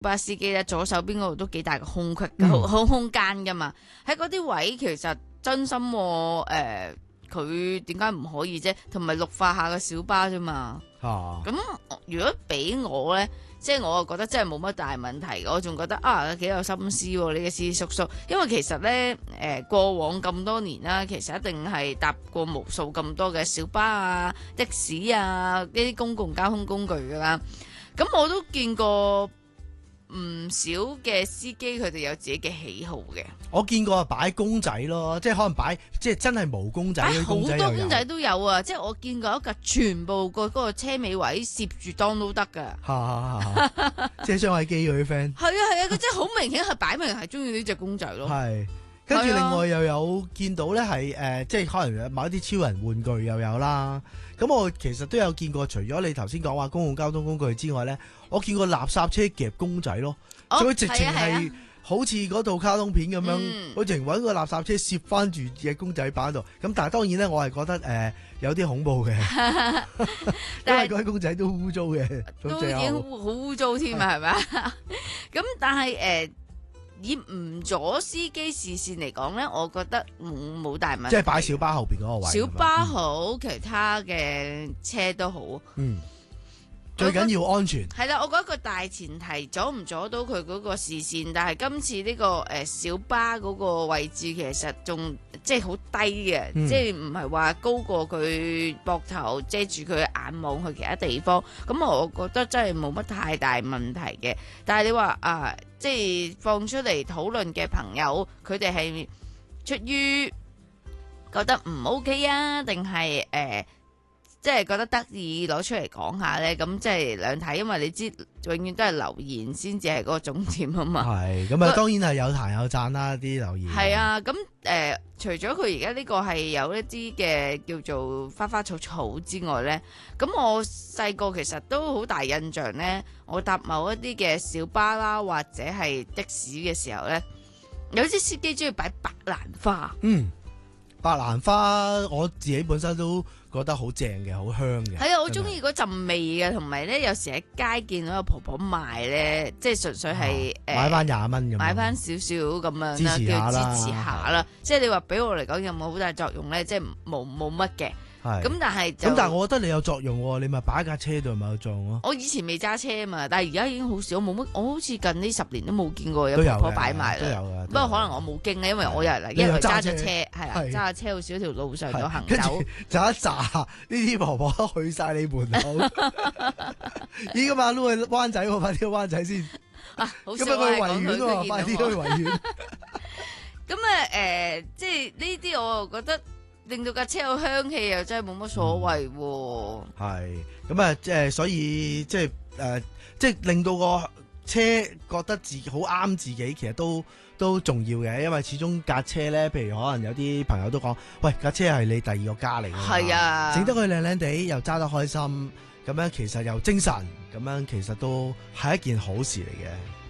巴司機咧，左手邊嗰度都幾大個空隙，好空間噶嘛。喺嗰啲位其實真心佢點解唔可以啫？同埋綠化下個小巴啫嘛。咁如果俾我咧，即係我又覺得真係冇乜大問題，我仲覺得幾有心思喎，呢個司機叔叔。因為其實咧過往咁多年啦，其實一定係搭過無數咁多嘅小巴啊、的士啊呢啲公共交通工具噶啦。咁我都見過唔少嘅司機，佢哋有自己嘅喜好嘅。 我見過擺公仔咯，即係可能擺即係真係毛公仔嗰啲公仔又有。好多公仔都有啊！即係我見過一架全部個嗰個車尾位攝住當都得噶。 即係張偉基嗰啲 friend。 係啊，佢真係好明顯係擺明係中意呢隻公仔咯。 係。跟住另外又有見到咧係即係可能某一啲超人玩具又有啦。咁我其實都有見過，除咗你頭先講話公共交通工具之外咧，我見過垃圾車夾公仔咯。所以直情係好似嗰套卡通片咁樣，佢直情揾個垃圾車攝翻住隻公仔擺喺度。咁但係當然咧，我係覺得有啲恐怖嘅，因為嗰啲公仔都污糟嘅， 都已經好污糟添啊，係咪啊？咁但係以唔阻司機視線嚟講咧，我覺得冇大問題。 即係擺小巴後邊嗰個位。 小巴好，其他嘅車都好。 最緊要安全。 係啦，我覺得個大前提阻唔阻到佢嗰個視線，但係今次呢個小巴嗰個位置其實仲即係好低嘅，即係唔係話高過佢膊頭遮住佢眼望去其他地方。咁我覺得真係冇乜太大問題嘅。但係你話即係放出嚟討論嘅朋友，佢哋係出於覺得唔 OK 啊，定係即係覺得得意攞出嚟講下咧？咁即係兩睇，因為你知永遠都係留言先至係嗰個重點啊嘛。 係咁啊，當然係有彈有讚啦，啲留言。 係啊，咁除咗佢而家呢個係有一啲嘅叫做花花草草之外咧，咁我細個其實都好大印象咧，我搭某一啲嘅小巴啦，或者係的士嘅時候咧，有啲司機中意擺白蘭花。 白蘭花我自己本身都覺得好正嘅，好香嘅。 係啊，我中意嗰陣味嘅，同埋咧有時喺街見到有婆婆賣咧，即係純粹係買翻20蚊咁， 買翻少少咁樣啦， 支持下啦， 叫支持下啦。即係你話俾我嚟講有冇好大作用咧？即係冇乜嘅。咁但係我覺得你有作用喎，你咪擺架車度咪有作用咯。 我以前未揸車嘛，但係而家已經好少，冇乜。我好似近呢10年都冇見過有婆婆擺埋啦。 都有嘅。 不過可能我冇經咧，因為我又嚟，因為揸咗車，係啊，揸下車好少條路上度行走。 就一紮呢啲婆婆去晒你門口。咦，咁啊，撈去灣仔喎，快啲去灣仔先。 好少去維園喎，快啲去維園。 咁即係呢啲我又覺得。令到架車有香氣又真係冇乜所謂喎。係咁啊，即係所以即係令到個車覺得自己好啱自己，其實都重要嘅，因為始終架車咧，譬如可能有啲朋友都講，喂，架車係你第二個家嚟嘅， 係啊， 整得佢靚靚地，又揸得開心，咁樣其實又精神，咁樣其實都係一件好事嚟嘅。